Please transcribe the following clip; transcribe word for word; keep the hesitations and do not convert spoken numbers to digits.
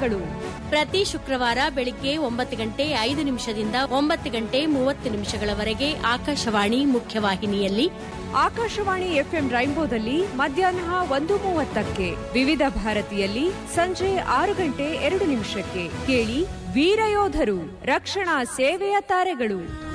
ತಾರೆಗಳು ಪ್ರತಿ ಶುಕ್ರವಾರ ಬೆಳಿಗ್ಗೆ ಒಂಬತ್ತು ಗಂಟೆ ಐದು ನಿಮಿಷದಿಂದ ಒಂಬತ್ತು ಗಂಟೆ ಮೂವತ್ತು ನಿಮಿಷಗಳವರೆಗೆ ಆಕಾಶವಾಣಿ ಮುಖ್ಯವಾಹಿನಿಯಲ್ಲಿ, ಆಕಾಶವಾಣಿ ಎಫ್ಎಂ ರೈನ್ಬೋದಲ್ಲಿ ಮಧ್ಯಾಹ್ನ ಒಂದು ಮೂವತ್ತಕ್ಕೆ, ವಿವಿಧ ಭಾರತಿಯಲ್ಲಿ ಸಂಜೆ ಆರು ಗಂಟೆ ಎರಡು ನಿಮಿಷಕ್ಕೆ ಕೇಳಿ ವೀರಯೋಧರು ರಕ್ಷಣಾ ಸೇವೆಯ ತಾರೆಗಳು.